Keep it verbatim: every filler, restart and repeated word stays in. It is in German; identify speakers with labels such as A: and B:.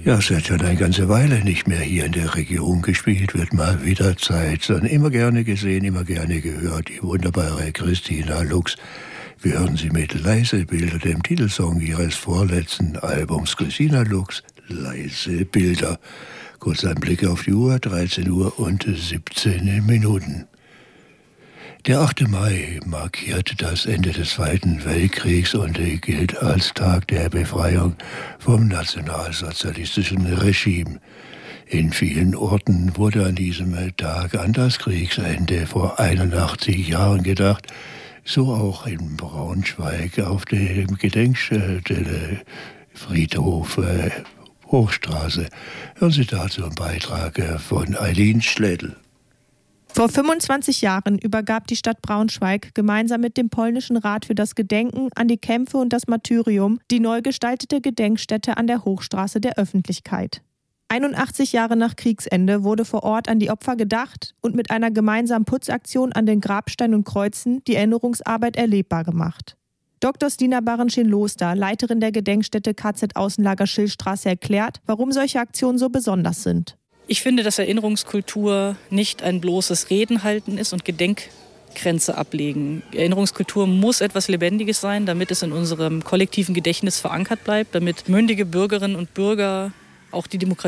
A: Ja, es hat schon eine ganze Weile nicht mehr hier in der Region gespielt, wird mal wieder Zeit, sondern immer gerne gesehen, immer gerne gehört, die wunderbare Christina Lux. Wir hören sie mit Leise Bilder, dem Titelsong ihres vorletzten Albums. Christina Lux, Leise Bilder. Kurz ein Blick auf die Uhr, dreizehn Uhr und siebzehn Minuten. Der achte Mai markiert das Ende des Zweiten Weltkriegs und gilt als Tag der Befreiung vom nationalsozialistischen Regime. In vielen Orten wurde an diesem Tag an das Kriegsende vor einundachtzig Jahren gedacht, so auch in Braunschweig auf dem Gedenkstätte Friedhof äh, Hochstraße. Hören Sie dazu einen Beitrag von Eileen Schlädl.
B: Vor fünfundzwanzig Jahren übergab die Stadt Braunschweig gemeinsam mit dem polnischen Rat für das Gedenken an die Kämpfe und das Martyrium die neu gestaltete Gedenkstätte an der Hochstraße der Öffentlichkeit. einundachtzig Jahre nach Kriegsende wurde vor Ort an die Opfer gedacht und mit einer gemeinsamen Putzaktion an den Grabsteinen und Kreuzen die Erinnerungsarbeit erlebbar gemacht. Doktor Stina Barenschin-Loster, Leiterin der Gedenkstätte K Z-Außenlager Schillstraße, erklärt, warum solche Aktionen so besonders sind.
C: Ich finde, dass Erinnerungskultur nicht ein bloßes Reden halten ist und Gedenkkränze ablegen. Erinnerungskultur muss etwas Lebendiges sein, damit es in unserem kollektiven Gedächtnis verankert bleibt, damit mündige Bürgerinnen und Bürger auch die Demokratie